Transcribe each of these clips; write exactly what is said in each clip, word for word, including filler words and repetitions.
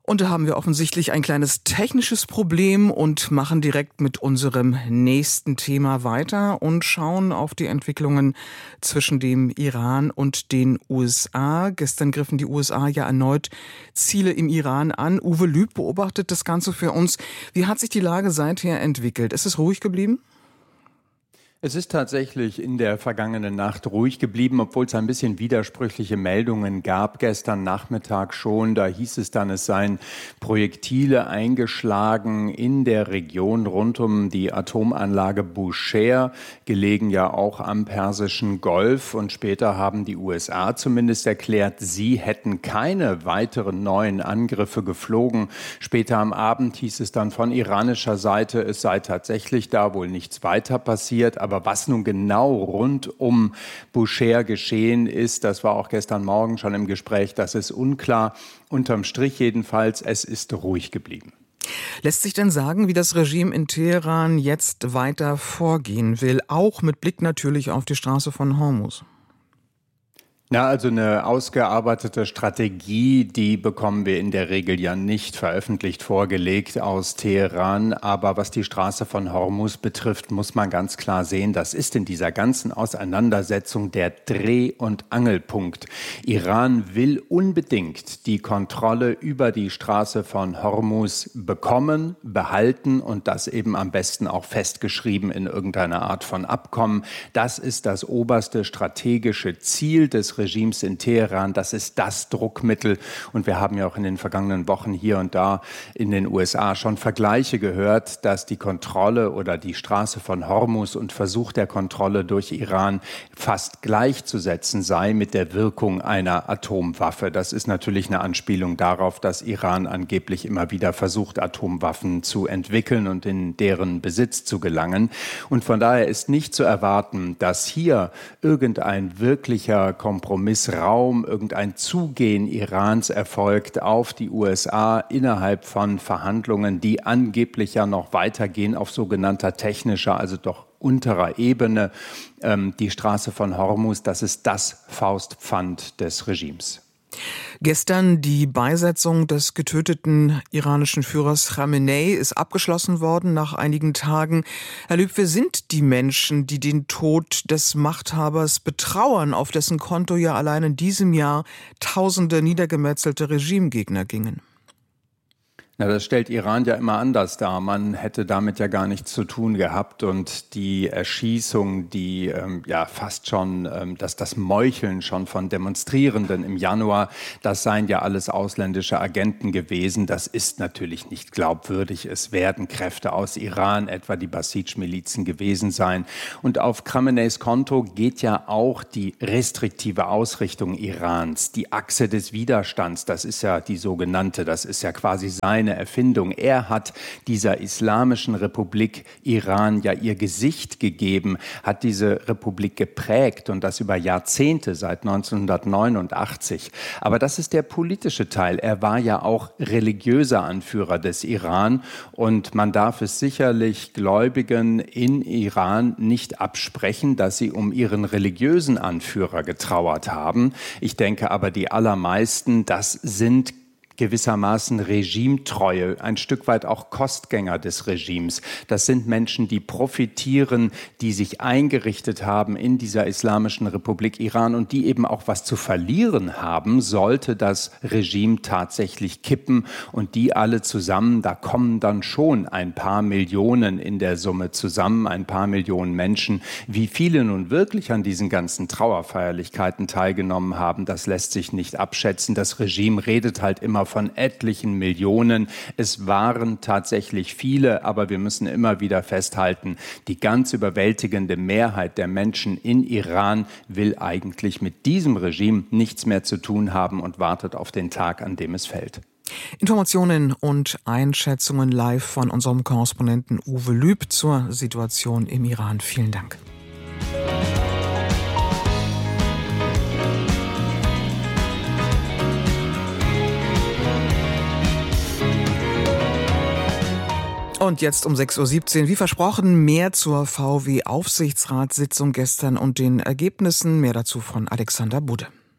Und da haben wir offensichtlich ein kleines technisches Problem und machen direkt mit unserem nächsten Thema weiter und schauen auf die Entwicklungen zwischen dem Iran und den U S A. Gestern griffen die U S A ja erneut Ziele im Iran an. Uwe Lüb beobachtet das Ganze für uns. Wie hat sich die Lage seither entwickelt? Ist es ruhig geblieben? Es ist tatsächlich in der vergangenen Nacht ruhig geblieben, obwohl es ein bisschen widersprüchliche Meldungen gab. Gestern Nachmittag schon, da hieß es dann, es seien Projektile eingeschlagen in der Region rund um die Atomanlage Bushehr, gelegen ja auch am Persischen Golf. Und später haben die U S A zumindest erklärt, sie hätten keine weiteren neuen Angriffe geflogen. Später am Abend hieß es dann von iranischer Seite, es sei tatsächlich da wohl nichts weiter passiert, aber Aber was nun genau rund um Bushehr geschehen ist, das war auch gestern Morgen schon im Gespräch, das ist unklar. Unterm Strich jedenfalls, es ist ruhig geblieben. Lässt sich denn sagen, wie das Regime in Teheran jetzt weiter vorgehen will, auch mit Blick natürlich auf die Straße von Hormuz? Na, also eine ausgearbeitete Strategie, die bekommen wir in der Regel ja nicht veröffentlicht vorgelegt aus Teheran. Aber was die Straße von Hormuz betrifft, muss man ganz klar sehen, das ist in dieser ganzen Auseinandersetzung der Dreh- und Angelpunkt. Iran will unbedingt die Kontrolle über die Straße von Hormuz bekommen, behalten und das eben am besten auch festgeschrieben in irgendeiner Art von Abkommen. Das ist das oberste strategische Ziel des Regimes in Teheran. Das ist das Druckmittel. Und wir haben ja auch in den vergangenen Wochen hier und da in den U S A schon Vergleiche gehört, dass die Kontrolle oder die Straße von Hormuz und Versuch der Kontrolle durch Iran fast gleichzusetzen sei mit der Wirkung einer Atomwaffe. Das ist natürlich eine Anspielung darauf, dass Iran angeblich immer wieder versucht, Atomwaffen zu entwickeln und in deren Besitz zu gelangen. Und von daher ist nicht zu erwarten, dass hier irgendein wirklicher Kompromissraum, irgendein Zugehen Irans erfolgt auf die U S A innerhalb von Verhandlungen, die angeblich ja noch weitergehen auf sogenannter technischer, also doch unterer Ebene. Ähm, die Straße von Hormuz, das ist das Faustpfand des Regimes. Gestern die Beisetzung des getöteten iranischen Führers Khamenei ist abgeschlossen worden nach einigen Tagen. Herr Lüb, wer sind die Menschen, die den Tod des Machthabers betrauern, auf dessen Konto ja allein in diesem Jahr tausende niedergemetzelte Regimegegner gingen? Na, das stellt Iran ja immer anders dar. Man hätte damit ja gar nichts zu tun gehabt und die Erschießung, die ähm, ja fast schon, ähm, dass das Meucheln schon von Demonstrierenden im Januar, das seien ja alles ausländische Agenten gewesen. Das ist natürlich nicht glaubwürdig. Es werden Kräfte aus Iran, etwa die Basij-Milizen gewesen sein. Und auf Khameneis Konto geht ja auch die restriktive Ausrichtung Irans, die Achse des Widerstands. Das ist ja die sogenannte, das ist ja quasi sein eine Erfindung. Er hat dieser Islamischen Republik Iran ja ihr Gesicht gegeben, hat diese Republik geprägt und das über Jahrzehnte, seit neunzehnhundertneunundachtzig. Aber das ist der politische Teil. Er war ja auch religiöser Anführer des Iran und man darf es sicherlich Gläubigen in Iran nicht absprechen, dass sie um ihren religiösen Anführer getrauert haben. Ich denke aber, die allermeisten, das sind gewissermaßen Regimetreue, ein Stück weit auch Kostgänger des Regimes. Das sind Menschen, die profitieren, die sich eingerichtet haben in dieser Islamischen Republik Iran und die eben auch was zu verlieren haben, sollte das Regime tatsächlich kippen. Und die alle zusammen, da kommen dann schon ein paar Millionen in der Summe zusammen, ein paar Millionen Menschen. Wie viele nun wirklich an diesen ganzen Trauerfeierlichkeiten teilgenommen haben, das lässt sich nicht abschätzen. Das Regime redet halt immer von etlichen Millionen. Es waren tatsächlich viele, aber wir müssen immer wieder festhalten, die ganz überwältigende Mehrheit der Menschen in Iran will eigentlich mit diesem Regime nichts mehr zu tun haben und wartet auf den Tag, an dem es fällt. Informationen und Einschätzungen live von unserem Korrespondenten Uwe Lüb zur Situation im Iran. Vielen Dank. Und jetzt um sechs Uhr siebzehn, wie versprochen, mehr zur V W-Aufsichtsratssitzung gestern und den Ergebnissen. Mehr dazu von Alexander Budde.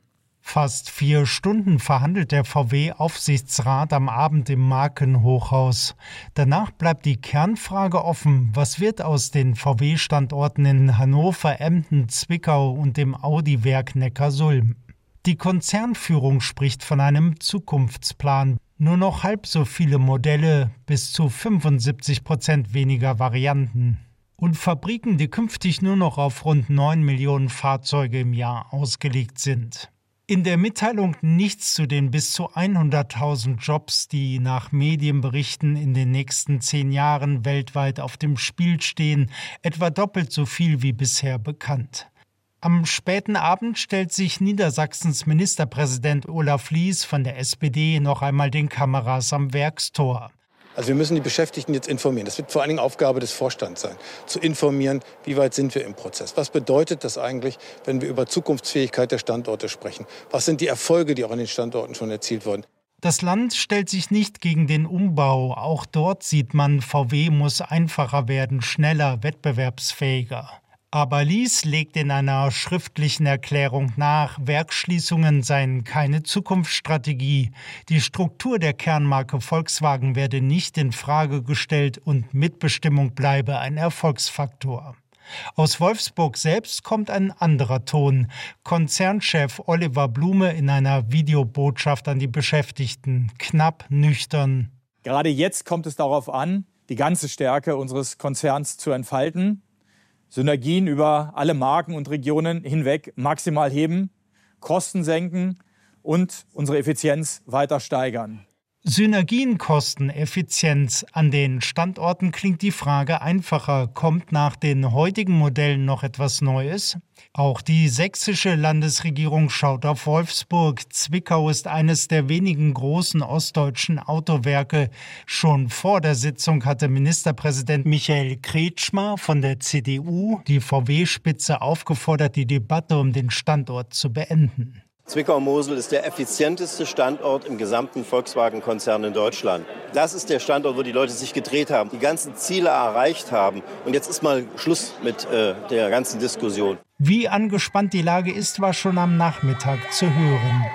Fast vier Stunden verhandelt der V W-Aufsichtsrat am Abend im Markenhochhaus. Danach bleibt die Kernfrage offen: Was wird aus den V W-Standorten in Hannover, Emden, Zwickau und dem Audi-Werk Neckarsulm? Die Konzernführung spricht von einem Zukunftsplan. Nur noch halb so viele Modelle, bis zu fünfundsiebzig Prozent weniger Varianten. Und Fabriken, die künftig nur noch auf rund neun Millionen Fahrzeuge im Jahr ausgelegt sind. In der Mitteilung nichts zu den bis zu hunderttausend Jobs, die nach Medienberichten in den nächsten zehn Jahren weltweit auf dem Spiel stehen, etwa doppelt so viel wie bisher bekannt. Am späten Abend stellt sich Niedersachsens Ministerpräsident Olaf Lies von der S P D noch einmal den Kameras am Werkstor. Also wir müssen die Beschäftigten jetzt informieren. Das wird vor allen Dingen Aufgabe des Vorstands sein, zu informieren, wie weit sind wir im Prozess. Was bedeutet das eigentlich, wenn wir über Zukunftsfähigkeit der Standorte sprechen? Was sind die Erfolge, die auch an den Standorten schon erzielt wurden? Das Land stellt sich nicht gegen den Umbau. Auch dort sieht man, V W muss einfacher werden, schneller, wettbewerbsfähiger. Aber Lies legt in einer schriftlichen Erklärung nach, Werksschließungen seien keine Zukunftsstrategie. Die Struktur der Kernmarke Volkswagen werde nicht in Frage gestellt und Mitbestimmung bleibe ein Erfolgsfaktor. Aus Wolfsburg selbst kommt ein anderer Ton. Konzernchef Oliver Blume in einer Videobotschaft an die Beschäftigten, knapp, nüchtern. Gerade jetzt kommt es darauf an, die ganze Stärke unseres Konzerns zu entfalten. Synergien über alle Marken und Regionen hinweg maximal heben, Kosten senken und unsere Effizienz weiter steigern. Synergien, Kosten, Effizienz. An den Standorten klingt die Frage einfacher. Kommt nach den heutigen Modellen noch etwas Neues? Auch die sächsische Landesregierung schaut auf Wolfsburg. Zwickau ist eines der wenigen großen ostdeutschen Autowerke. Schon vor der Sitzung hatte Ministerpräsident Michael Kretschmer von der C D U die V W-Spitze aufgefordert, die Debatte um den Standort zu beenden. Zwickau-Mosel ist der effizienteste Standort im gesamten Volkswagen-Konzern in Deutschland. Das ist der Standort, wo die Leute sich gedreht haben, die ganzen Ziele erreicht haben. Und jetzt ist mal Schluss mit äh, der ganzen Diskussion. Wie angespannt die Lage ist, war schon am Nachmittag zu hören.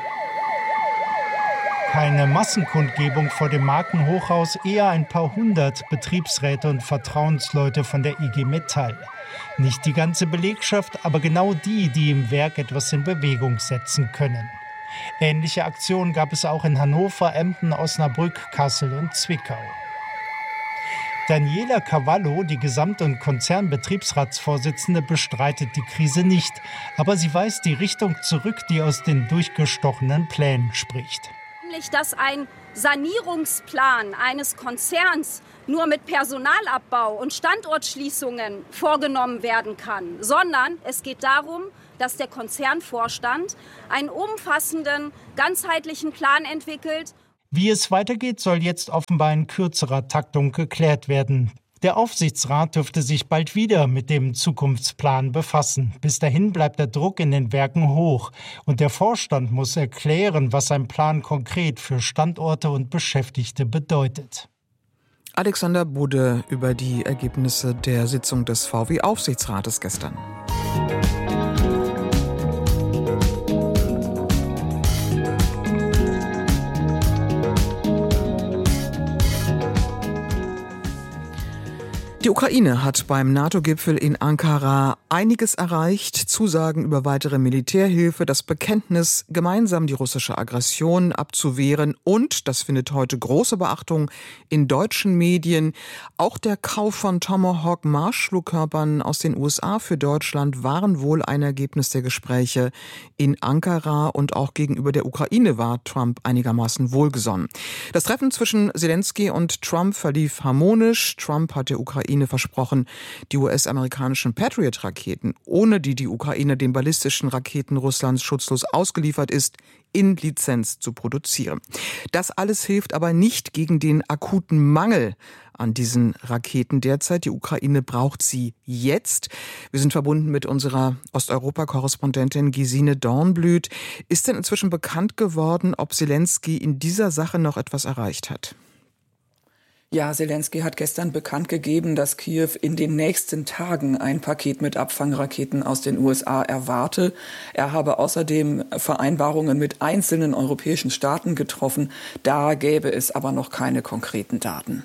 Keine Massenkundgebung vor dem Markenhochhaus, eher ein paar hundert Betriebsräte und Vertrauensleute von der I G Metall. Nicht die ganze Belegschaft, aber genau die, die im Werk etwas in Bewegung setzen können. Ähnliche Aktionen gab es auch in Hannover, Emden, Osnabrück, Kassel und Zwickau. Daniela Cavallo, die Gesamt- und Konzernbetriebsratsvorsitzende, bestreitet die Krise nicht. Aber sie weist die Richtung zurück, die aus den durchgestochenen Plänen spricht. Nämlich, dass ein Sanierungsplan eines Konzerns nur mit Personalabbau und Standortschließungen vorgenommen werden kann, sondern es geht darum, dass der Konzernvorstand einen umfassenden, ganzheitlichen Plan entwickelt. Wie es weitergeht, soll jetzt offenbar in kürzerer Taktung geklärt werden. Der Aufsichtsrat dürfte sich bald wieder mit dem Zukunftsplan befassen. Bis dahin bleibt der Druck in den Werken hoch. Und der Vorstand muss erklären, was sein Plan konkret für Standorte und Beschäftigte bedeutet. Alexander Budde über die Ergebnisse der Sitzung des V W-Aufsichtsrates gestern. Die Ukraine hat beim NATO-Gipfel in Ankara einiges erreicht. Zusagen über weitere Militärhilfe, das Bekenntnis, gemeinsam die russische Aggression abzuwehren und, das findet heute große Beachtung in deutschen Medien, auch der Kauf von Tomahawk-Marschflugkörpern aus den U S A für Deutschland waren wohl ein Ergebnis der Gespräche in Ankara und auch gegenüber der Ukraine war Trump einigermaßen wohlgesonnen. Das Treffen zwischen Zelensky und Trump verlief harmonisch. Trump hat der Ukraine versprochen, die U S-amerikanischen Patriot-Raketen, ohne die die Ukraine den ballistischen Raketen Russlands schutzlos ausgeliefert ist, in Lizenz zu produzieren. Das alles hilft aber nicht gegen den akuten Mangel an diesen Raketen derzeit. Die Ukraine braucht sie jetzt. Wir sind verbunden mit unserer Osteuropa-Korrespondentin Gesine Dornblüt. Ist denn inzwischen bekannt geworden, ob Zelensky in dieser Sache noch etwas erreicht hat? Ja, Selenskyj hat gestern bekannt gegeben, dass Kiew in den nächsten Tagen ein Paket mit Abfangraketen aus den U S A erwarte. Er habe außerdem Vereinbarungen mit einzelnen europäischen Staaten getroffen. Da gäbe es aber noch keine konkreten Daten.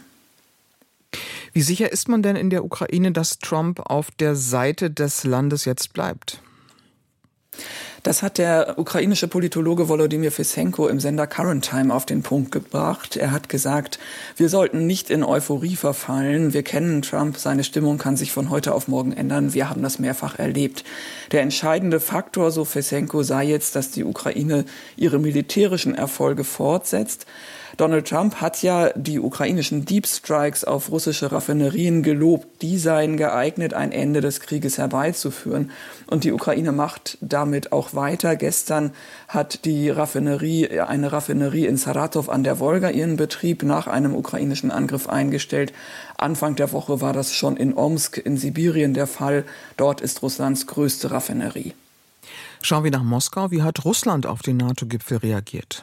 Wie sicher ist man denn in der Ukraine, dass Trump auf der Seite des Landes jetzt bleibt? Das hat der ukrainische Politologe Volodymyr Fesenko im Sender Current Time auf den Punkt gebracht. Er hat gesagt, wir sollten nicht in Euphorie verfallen. Wir kennen Trump, seine Stimmung kann sich von heute auf morgen ändern. Wir haben das mehrfach erlebt. Der entscheidende Faktor, so Fesenko, sei jetzt, dass die Ukraine ihre militärischen Erfolge fortsetzt. Donald Trump hat ja die ukrainischen Deep Strikes auf russische Raffinerien gelobt. Die seien geeignet, ein Ende des Krieges herbeizuführen. Und die Ukraine macht damit auch weiter. Gestern hat die Raffinerie, eine Raffinerie in Saratow an der Wolga ihren Betrieb nach einem ukrainischen Angriff eingestellt. Anfang der Woche war das schon in Omsk in Sibirien der Fall. Dort ist Russlands größte Raffinerie. Schauen wir nach Moskau. Wie hat Russland auf den NATO-Gipfel reagiert?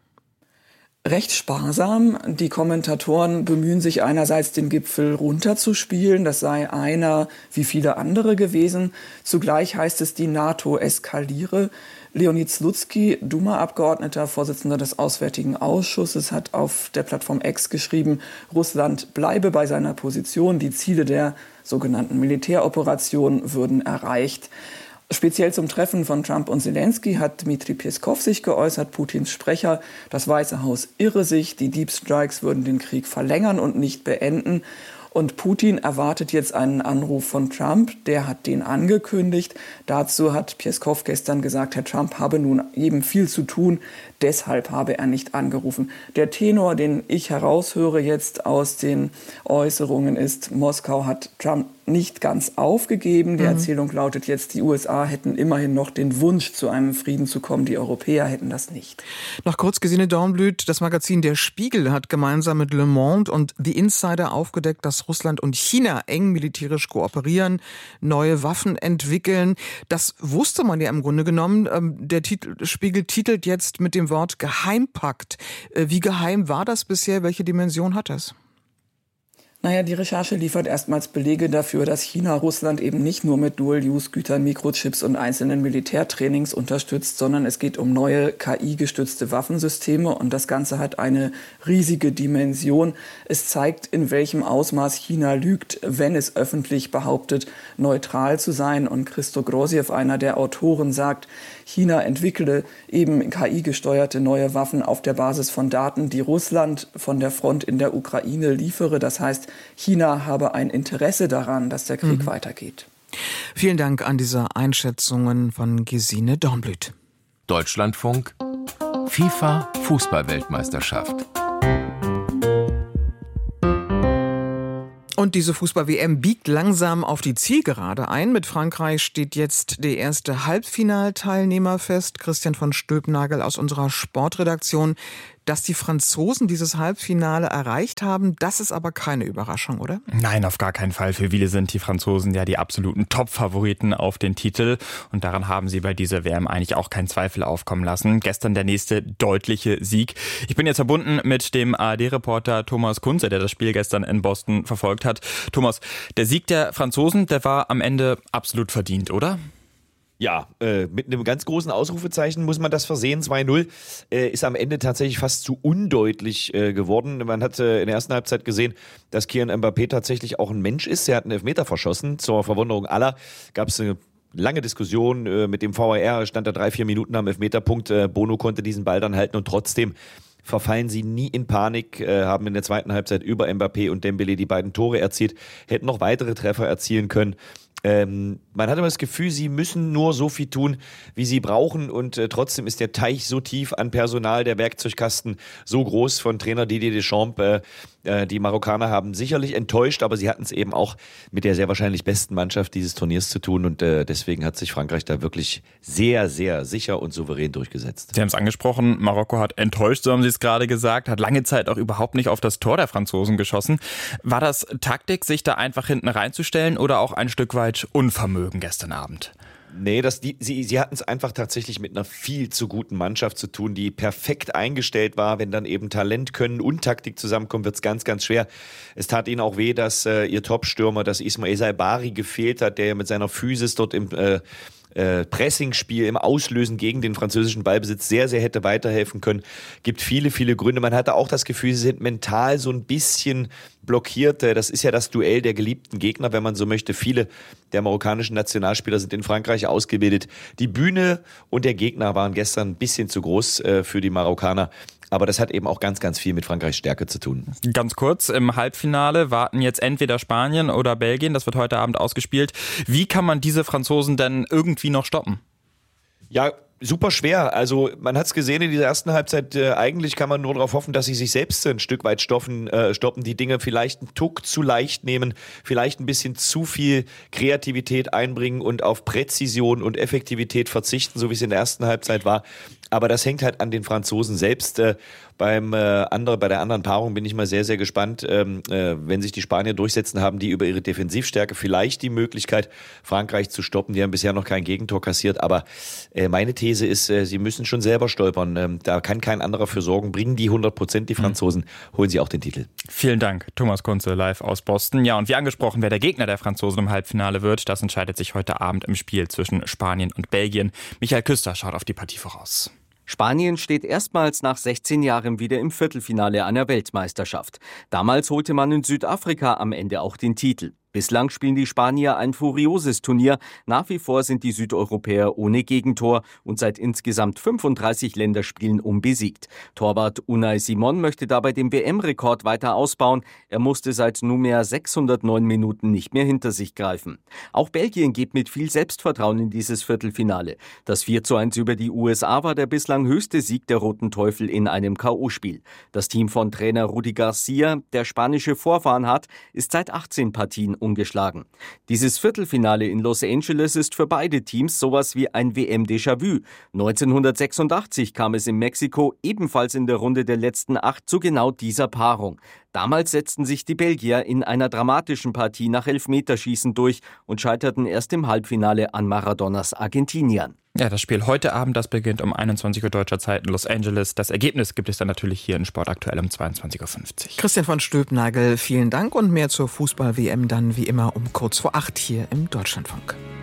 Recht sparsam. Die Kommentatoren bemühen sich einerseits, den Gipfel runterzuspielen. Das sei einer wie viele andere gewesen. Zugleich heißt es, die NATO eskaliere. Leonid Slutsky, Duma-Abgeordneter, Vorsitzender des Auswärtigen Ausschusses, hat auf der Plattform X geschrieben, Russland bleibe bei seiner Position. Die Ziele der sogenannten Militäroperation würden erreicht. Speziell zum Treffen von Trump und Selenskyj hat Dmitri Peskov sich geäußert, Putins Sprecher. Das Weiße Haus irre sich, die Deep Strikes würden den Krieg verlängern und nicht beenden. Und Putin erwartet jetzt einen Anruf von Trump, der hat den angekündigt. Dazu hat Peskov gestern gesagt, Herr Trump habe nun eben viel zu tun, deshalb habe er nicht angerufen. Der Tenor, den ich heraushöre jetzt aus den Äußerungen ist, Moskau hat Trump nicht ganz aufgegeben. Die mhm. Erzählung lautet jetzt, die U S A hätten immerhin noch den Wunsch, zu einem Frieden zu kommen. Die Europäer hätten das nicht. Noch kurz, Gesine Dornblüt, das Magazin Der Spiegel hat gemeinsam mit Le Monde und The Insider aufgedeckt, dass Russland und China eng militärisch kooperieren, neue Waffen entwickeln. Das wusste man ja im Grunde genommen. Der Titel, Spiegel titelt jetzt mit dem Wort Geheimpakt. Wie geheim war das bisher? Welche Dimension hat das? Naja, die Recherche liefert erstmals Belege dafür, dass China Russland eben nicht nur mit Dual-Use-Gütern, Mikrochips und einzelnen Militärtrainings unterstützt, sondern es geht um neue K I-gestützte Waffensysteme und das Ganze hat eine riesige Dimension. Es zeigt, in welchem Ausmaß China lügt, wenn es öffentlich behauptet, neutral zu sein. Und Christo Grosjew, einer der Autoren, sagt, China entwickle eben K I-gesteuerte neue Waffen auf der Basis von Daten, die Russland von der Front in der Ukraine liefere. Das heißt, China habe ein Interesse daran, dass der Krieg mhm. weitergeht. Vielen Dank an diese Einschätzungen von Gesine Dornblüt. Deutschlandfunk FIFA Fußball-Weltmeisterschaft. Und diese Fußball-W M biegt langsam auf die Zielgerade ein. Mit Frankreich steht jetzt der erste Halbfinalteilnehmer fest. Christian von Stülpnagel aus unserer Sportredaktion. Dass die Franzosen dieses Halbfinale erreicht haben, das ist aber keine Überraschung, oder? Nein, auf gar keinen Fall. Für viele sind die Franzosen ja die absoluten Top-Favoriten auf den Titel. Und daran haben sie bei dieser W M eigentlich auch keinen Zweifel aufkommen lassen. Gestern der nächste deutliche Sieg. Ich bin jetzt verbunden mit dem A R D-Reporter Thomas Kunze, der das Spiel gestern in Boston verfolgt hat. Thomas, der Sieg der Franzosen, der war am Ende absolut verdient, oder? Ja, äh, mit einem ganz großen Ausrufezeichen muss man das versehen. zwei null äh, ist am Ende tatsächlich fast zu undeutlich äh, geworden. Man hat äh, in der ersten Halbzeit gesehen, dass Kylian Mbappé tatsächlich auch ein Mensch ist. Er hat einen Elfmeter verschossen. Zur Verwunderung aller gab es eine lange Diskussion äh, mit dem V A R. Stand da drei, vier Minuten am Elfmeterpunkt. Äh, Bono konnte diesen Ball dann halten und trotzdem verfallen sie nie in Panik, äh, haben in der zweiten Halbzeit über Mbappé und Dembélé die beiden Tore erzielt, hätten noch weitere Treffer erzielen können. Ähm, man hat immer das Gefühl, sie müssen nur so viel tun, wie sie brauchen und äh, trotzdem ist der Teich so tief an Personal, der Werkzeugkasten so groß von Trainer Didier Deschamps. Äh, äh, die Marokkaner haben sicherlich enttäuscht, aber sie hatten es eben auch mit der sehr wahrscheinlich besten Mannschaft dieses Turniers zu tun und äh, deswegen hat sich Frankreich da wirklich sehr, sehr sicher und souverän durchgesetzt. Sie haben es angesprochen, Marokko hat enttäuscht, so haben Sie es gerade gesagt, hat lange Zeit auch überhaupt nicht auf das Tor der Franzosen geschossen. War das Taktik, sich da einfach hinten reinzustellen oder auch ein Stück weit Unvermögen gestern Abend? Nee, das, die, sie, sie hatten es einfach tatsächlich mit einer viel zu guten Mannschaft zu tun, die perfekt eingestellt war. Wenn dann eben Talent, Können und Taktik zusammenkommen, wird es ganz, ganz schwer. Es tat ihnen auch weh, dass äh, ihr Top-Stürmer, dass Ismail Saibari gefehlt hat, der ja mit seiner Physis dort im äh, äh, Pressingspiel, im Auslösen gegen den französischen Ballbesitz sehr, sehr hätte weiterhelfen können. Gibt viele, viele Gründe. Man hatte auch das Gefühl, sie sind mental so ein bisschen blockiert. Das ist ja das Duell der geliebten Gegner, wenn man so möchte. Viele der marokkanischen Nationalspieler sind in Frankreich ausgebildet. Die Bühne und der Gegner waren gestern ein bisschen zu groß äh, für die Marokkaner. Aber das hat eben auch ganz, ganz viel mit Frankreichs Stärke zu tun. Ganz kurz, im Halbfinale warten jetzt entweder Spanien oder Belgien. Das wird heute Abend ausgespielt. Wie kann man diese Franzosen denn irgendwie noch stoppen? Ja, super schwer. Also man hat es gesehen in dieser ersten Halbzeit. Äh, eigentlich kann man nur darauf hoffen, dass sie sich selbst ein Stück weit stoppen, äh, stoppen, die Dinge vielleicht einen Tuck zu leicht nehmen, vielleicht ein bisschen zu viel Kreativität einbringen und auf Präzision und Effektivität verzichten, so wie es in der ersten Halbzeit war. Aber das hängt halt an den Franzosen selbst. Äh, beim äh, andere, bei der anderen Paarung bin ich mal sehr, sehr gespannt. Ähm, äh, wenn sich die Spanier durchsetzen, haben die über ihre Defensivstärke vielleicht die Möglichkeit, Frankreich zu stoppen. Die haben bisher noch kein Gegentor kassiert. Aber äh, meine These ist, äh, sie müssen schon selber stolpern. Ähm, da kann kein anderer für sorgen. Bringen die hundert Prozent die Franzosen, holen sie auch den Titel. Vielen Dank, Thomas Kunze, live aus Boston. Ja, und wie angesprochen, wer der Gegner der Franzosen im Halbfinale wird, das entscheidet sich heute Abend im Spiel zwischen Spanien und Belgien. Michael Küster schaut auf die Partie voraus. Spanien steht erstmals nach sechzehn Jahren wieder im Viertelfinale einer Weltmeisterschaft. Damals holte man in Südafrika am Ende auch den Titel. Bislang spielen die Spanier ein furioses Turnier. Nach wie vor sind die Südeuropäer ohne Gegentor und seit insgesamt fünfunddreißig Länderspielen unbesiegt. Torwart Unai Simon möchte dabei den W M-Rekord weiter ausbauen. Er musste seit nunmehr sechshundertneun Minuten nicht mehr hinter sich greifen. Auch Belgien geht mit viel Selbstvertrauen in dieses Viertelfinale. Das vier zu eins über die U S A war der bislang höchste Sieg der Roten Teufel in einem K O-Spiel. Das Team von Trainer Rudi Garcia, der spanische Vorfahren hat, ist seit achtzehn Partien ungeschlagen. Dieses Viertelfinale in Los Angeles ist für beide Teams sowas wie ein W M-Déjà-vu. neunzehnhundertsechsundachtzig kam es in Mexiko ebenfalls in der Runde der letzten acht zu genau dieser Paarung. Damals setzten sich die Belgier in einer dramatischen Partie nach Elfmeterschießen durch und scheiterten erst im Halbfinale an Maradonas Argentiniern. Ja, das Spiel heute Abend, das beginnt um einundzwanzig Uhr deutscher Zeit in Los Angeles. Das Ergebnis gibt es dann natürlich hier in Sport aktuell um zweiundzwanzig Uhr fünfzig. Christian von Stülpnagel, vielen Dank und mehr zur Fußball-W M dann wie immer um kurz vor acht hier im Deutschlandfunk.